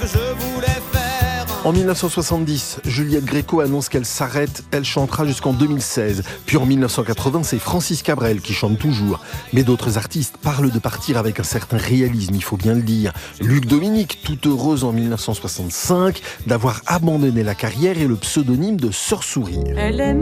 En 1970, Juliette Gréco annonce qu'elle s'arrête, elle chantera jusqu'en 2016. Puis en 1980, c'est Francis Cabrel qui chante toujours. Mais d'autres artistes parlent de partir avec un certain réalisme, il faut bien le dire. Luc Dominique, toute heureuse en 1965 d'avoir abandonné la carrière et le pseudonyme de Sœur Sourire.